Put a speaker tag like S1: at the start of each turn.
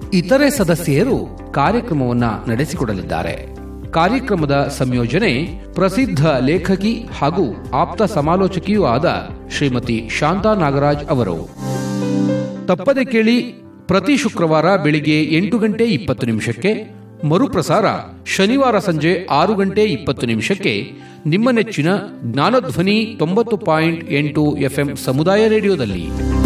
S1: ಇತರೆ ಸದಸ್ಯರು ಕಾರ್ಯಕ್ರಮವನ್ನು ನಡೆಸಿಕೊಡಲಿದ್ದಾರೆ. ಕಾರ್ಯಕ್ರಮದ ಸಂಯೋಜನೆ ಪ್ರಸಿದ್ಧ ಲೇಖಕಿ ಹಾಗೂ ಆಪ್ತ ಸಮಾಲೋಚಕಿಯೂ ಆದ ಶ್ರೀಮತಿ ಶಾಂತಾ ನಾಗರಾಜ್ ಅವರು. ತಪ್ಪದೆ ಕೇಳಿ, ಪ್ರತಿ ಶುಕ್ರವಾರ ಬೆಳಿಗ್ಗೆ 8:20 ಮರುಪ್ರಸಾರ ಶನಿವಾರ ಸಂಜೆ 6:20 ನಿಮ್ಮ ನೆಚ್ಚಿನ ಜ್ಞಾನಧ್ವನಿ 90.8 FM ಸಮುದಾಯ ರೇಡಿಯೋದಲ್ಲಿ.